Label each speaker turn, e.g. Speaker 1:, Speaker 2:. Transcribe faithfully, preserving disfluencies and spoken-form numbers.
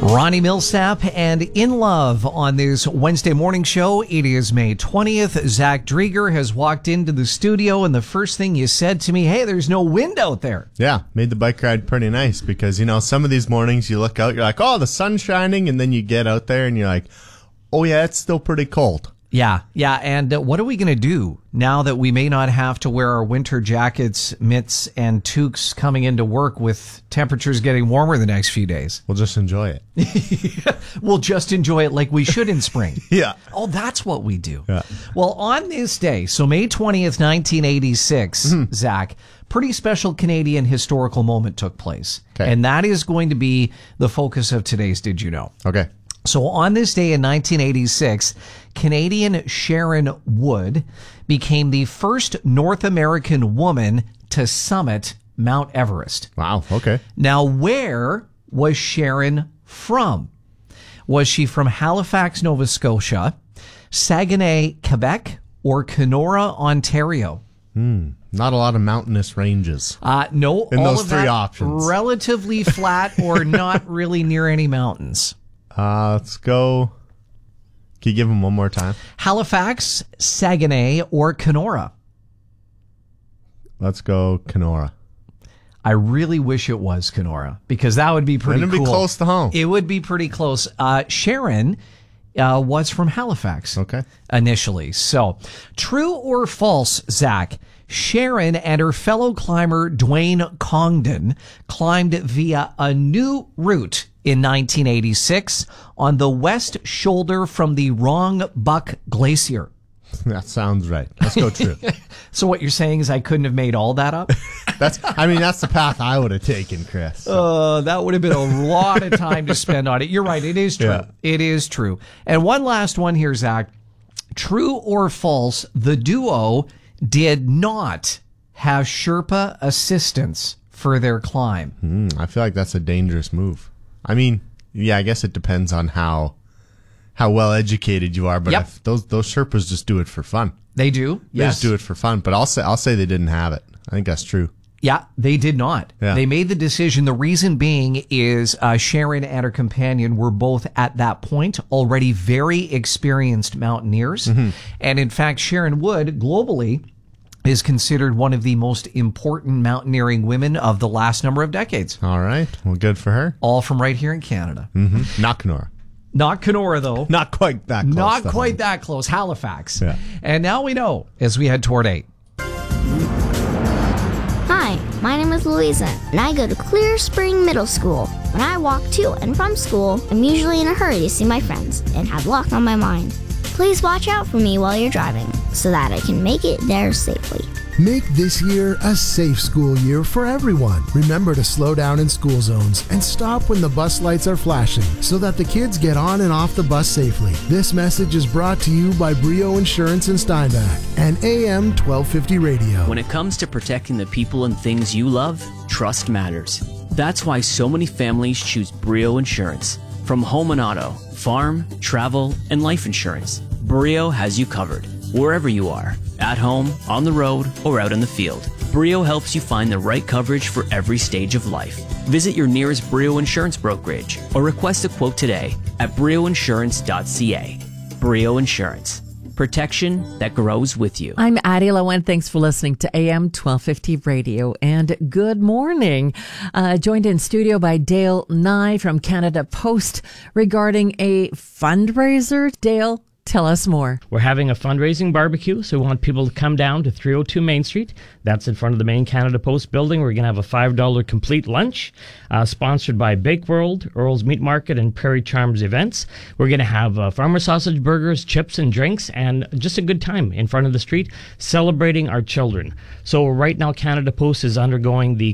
Speaker 1: Ronnie Millsap and In Love on this Wednesday morning show. It is May twentieth. Zach Drieger has walked into the studio, and the first thing you said to me, hey, there's no wind out there.
Speaker 2: Yeah, made the bike ride pretty nice because, you know, some of these mornings you look out, you're like, oh, the sun's shining, and then you get out there and you're like, oh, yeah, it's still pretty cold.
Speaker 1: Yeah, yeah, and uh, what are we going to do now that we may not have to wear our winter jackets, mitts, and toques coming into work with temperatures getting warmer the next few days?
Speaker 2: We'll just enjoy it.
Speaker 1: We'll just enjoy it like we should in spring.
Speaker 2: Yeah.
Speaker 1: Oh, that's what we do.
Speaker 2: Yeah.
Speaker 1: Well, on this day, so May twentieth, nineteen eighty-six, mm-hmm. Zach, pretty special Canadian historical moment took place.
Speaker 2: Okay.
Speaker 1: And that is going to be the focus of today's Did You Know?
Speaker 2: Okay.
Speaker 1: So on this day in nineteen eighty-six, Canadian Sharon Wood became the first North American woman to summit Mount Everest.
Speaker 2: Wow, okay.
Speaker 1: Now, where was Sharon from? Was she from Halifax, Nova Scotia, Saguenay, Quebec, or Kenora, Ontario?
Speaker 2: Hmm. Not a lot of mountainous ranges.
Speaker 1: Uh, no,
Speaker 2: in
Speaker 1: all
Speaker 2: those
Speaker 1: of
Speaker 2: three
Speaker 1: that
Speaker 2: options.
Speaker 1: Relatively flat or not really near any mountains.
Speaker 2: Uh, let's go. Can you give them one more time?
Speaker 1: Halifax, Saguenay, or Kenora?
Speaker 2: Let's go Kenora.
Speaker 1: I really wish it was Kenora because that would be pretty
Speaker 2: Then it'd
Speaker 1: cool.
Speaker 2: be close to home.
Speaker 1: It would be pretty close. Uh, Sharon uh, was from Halifax.
Speaker 2: Okay.
Speaker 1: Initially. So, true or false, Zach? Sharon and her fellow climber Dwayne Congdon climbed via a new route in nineteen eighty-six on the west shoulder from the Wrong Buck Glacier.
Speaker 2: That sounds right. Let's go true.
Speaker 1: So what you're saying is I couldn't have made all that up?
Speaker 2: That's. I mean, that's the path I would have taken, Chris. So.
Speaker 1: Uh, that would have been a lot of time to spend on it. You're right. It is true.
Speaker 2: Yeah.
Speaker 1: It is true. And one last one here, Zach. True or false, the duo did not have Sherpa assistance for their climb.
Speaker 2: Mm, I feel like that's a dangerous move. I mean, yeah, I guess it depends on how how well educated you are, but
Speaker 1: Yep.
Speaker 2: if those those Sherpas just do it for fun.
Speaker 1: They do?
Speaker 2: They
Speaker 1: Yes.
Speaker 2: just do it for fun. But I'll say I'll say they didn't have it. I think that's true.
Speaker 1: Yeah, they did not.
Speaker 2: Yeah.
Speaker 1: They made the decision. The reason being is uh, Sharon and her companion were both at that point already very experienced mountaineers. Mm-hmm. And in fact, Sharon Wood globally is considered one of the most important mountaineering women of the last number of decades.
Speaker 2: All right. Well, good for her.
Speaker 1: All from right here in Canada.
Speaker 2: Mm-hmm. Not Kenora.
Speaker 1: Not Kenora, though.
Speaker 2: Not quite that close.
Speaker 1: Not
Speaker 2: to
Speaker 1: quite
Speaker 2: home.
Speaker 1: that close. Halifax.
Speaker 2: Yeah.
Speaker 1: And now we know as we head toward eight.
Speaker 3: Hi, my name is Louisa, and I go to Clear Spring Middle School. When I walk to and from school, I'm usually in a hurry to see my friends and have luck on my mind. Please watch out for me while you're driving so that I can make it there safely.
Speaker 4: Make this year a safe school year for everyone. Remember to slow down in school zones and stop when the bus lights are flashing so that the kids get on and off the bus safely. This message is brought to you by Brio Insurance in Steinbach and A M twelve fifty Radio.
Speaker 5: When it comes to protecting the people and things you love, trust matters. That's why so many families choose Brio Insurance. From home and auto, farm, travel, and life insurance, Brio has you covered. Wherever you are, at home, on the road, or out in the field, Brio helps you find the right coverage for every stage of life. Visit your nearest Brio Insurance brokerage or request a quote today at brio insurance dot c a. Brio Insurance. Protection that grows with you.
Speaker 6: I'm Addie Lowen. Thanks for listening to A M twelve fifty Radio, and good morning. Uh, joined in studio by Dale Nye from Canada Post regarding a fundraiser. Dale, tell us more.
Speaker 7: We're having a fundraising barbecue, so we want people to come down to three oh two Main Street. That's in front of the main Canada Post building. We're going to have a five dollars complete lunch, uh, sponsored by Bake World, Earl's Meat Market, and Prairie Charms Events. We're going to have uh, farmer sausage burgers, chips, and drinks, and just a good time in front of the street celebrating our children. So right now, Canada Post is undergoing the